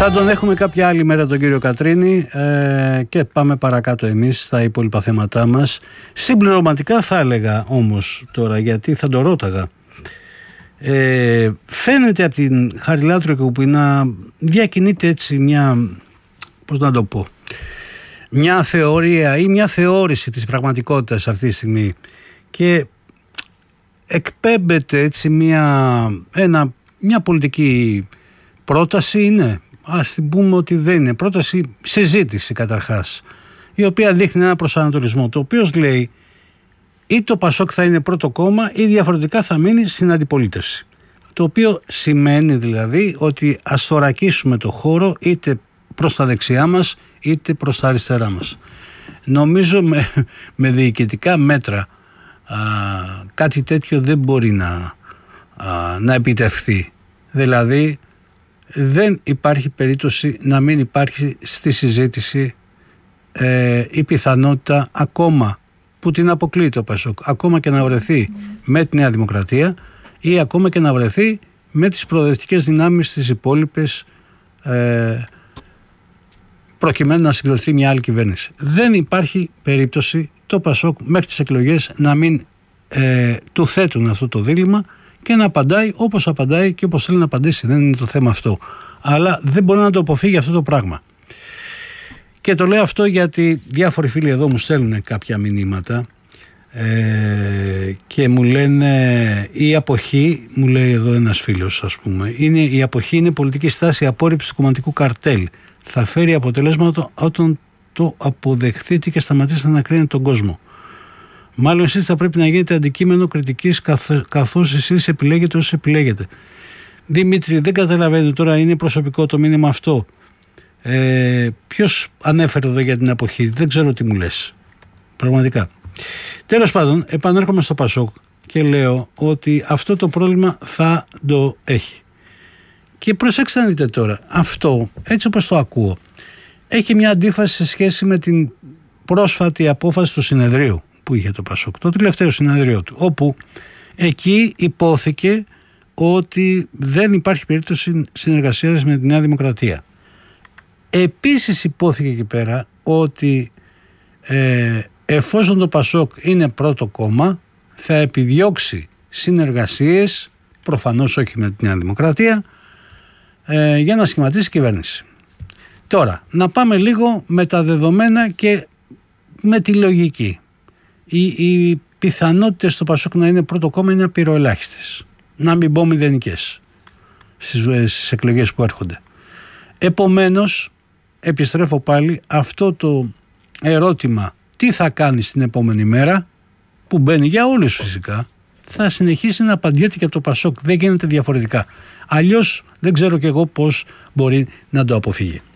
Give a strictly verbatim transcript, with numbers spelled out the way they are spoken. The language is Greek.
Θα τον έχουμε κάποια άλλη μέρα τον κύριο Κατρίνη ε, και πάμε παρακάτω εμείς στα υπόλοιπα θέματά μας. Συμπληρωματικά θα έλεγα όμως τώρα, γιατί θα το ρώταγα. Ε, φαίνεται από την Χαριλάτρου Εκουπή να διακινείται έτσι μια, πώς να το πω, μια θεωρία ή μια θεώρηση της πραγματικότητας αυτή τη στιγμή και εκπέμπεται έτσι μια, ένα, μια πολιτική πρόταση, είναι, ας την πούμε ότι δεν είναι πρόταση, συζήτηση καταρχάς, η οποία δείχνει ένα προσανατολισμό, το οποίο λέει ή το Πασόκ θα είναι πρώτο κόμμα ή διαφορετικά θα μείνει στην αντιπολίτευση. Το οποίο σημαίνει δηλαδή ότι ας θωρακίσουμε το χώρο είτε προς τα δεξιά μας είτε προς τα αριστερά μας. Νομίζω με, με διοικητικά μέτρα α, κάτι τέτοιο δεν μπορεί να, α, να επιτευχθεί. Δηλαδή δεν υπάρχει περίπτωση να μην υπάρχει στη συζήτηση ε, η πιθανότητα, ακόμα που την αποκλείει το Πασόκ, ακόμα και να βρεθεί με τη Νέα Δημοκρατία ή ακόμα και να βρεθεί με τις προοδευτικές δυνάμεις στις υπόλοιπες ε, προκειμένου να συγκροτηθεί μια άλλη κυβέρνηση. Δεν υπάρχει περίπτωση το Πασόκ μέχρι τις εκλογές να μην ε, του θέτουν αυτό το δίλημμα και να απαντάει όπως απαντάει και όπως θέλει να απαντήσει. Δεν είναι το θέμα αυτό. Αλλά δεν μπορεί να το αποφύγει αυτό το πράγμα. Και το λέω αυτό γιατί διάφοροι φίλοι εδώ μου στέλνουν κάποια μηνύματα ε, και μου λένε η αποχή, μου λέει εδώ ένας φίλος ας πούμε, είναι, η αποχή είναι πολιτική στάση απόρριψης του κομματικού καρτέλ. Θα φέρει αποτελέσματα όταν το αποδεχθείτε και σταματήσετε να κρίνετε τον κόσμο. Μάλλον εσείς θα πρέπει να γίνετε αντικείμενο κριτικής καθώς εσείς επιλέγετε όσοι επιλέγετε. Δημήτρη, δεν καταλαβαίνω τώρα, είναι προσωπικό το μήνυμα αυτό. Ε, ποιος ανέφερε εδώ για την αποχή, δεν ξέρω τι μου λες. Πραγματικά. Τέλος πάντων, επανέρχομαι στο Πασόκ και λέω ότι αυτό το πρόβλημα θα το έχει. Και προσέξτε να δείτε τώρα, αυτό έτσι όπως το ακούω έχει μια αντίφαση σε σχέση με την πρόσφατη απόφαση του συνεδρίου που είχε το Πασόκ, το τελευταίο συνεδρίο του, όπου εκεί υπόθηκε ότι δεν υπάρχει περίπτωση συνεργασίας με τη Νέα Δημοκρατία. Επίσης υπόθηκε εκεί πέρα ότι ε, εφόσον το Πασόκ είναι πρώτο κόμμα θα επιδιώξει συνεργασίες, προφανώς όχι με τη Νέα Δημοκρατία, ε, για να σχηματίσει κυβέρνηση. Τώρα, να πάμε λίγο με τα δεδομένα και με τη λογική. Οι, οι πιθανότητες στο Πασόκ να είναι πρώτο κόμμα είναι απειροελάχιστες. Να μην πω μηδενικές στις, στις εκλογές που έρχονται. Επομένως, επιστρέφω πάλι αυτό το ερώτημα, τι θα κάνει στην επόμενη μέρα, που μπαίνει για όλους φυσικά, θα συνεχίσει να απαντιέται και το Πασόκ. Δεν γίνεται διαφορετικά. Αλλιώς δεν ξέρω κι εγώ πώς μπορεί να το αποφύγει.